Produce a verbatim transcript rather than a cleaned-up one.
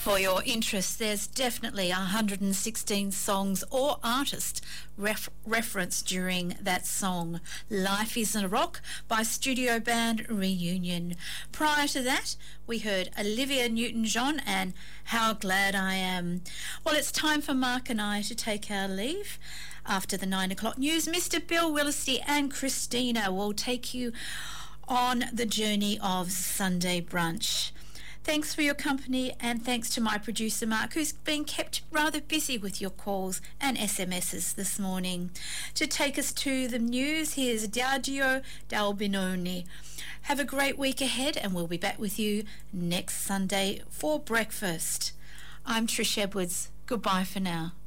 For your interest, there's definitely one hundred sixteen songs or artists ref- referenced during that song. Life Isn't a Rock by studio band Reunion. Prior to that, we heard Olivia Newton-John and How Glad I Am. Well, it's time for Mark and I to take our leave. After the nine o'clock news, Mister Bill Willisty and Christina will take you on the journey of Sunday brunch. Thanks for your company, and thanks to my producer Mark, who's been kept rather busy with your calls and S M Ses this morning. To take us to the news, here's Daggio D'Albinoni. Have a great week ahead, and we'll be back with you next Sunday for breakfast. I'm Trish Edwards. Goodbye for now.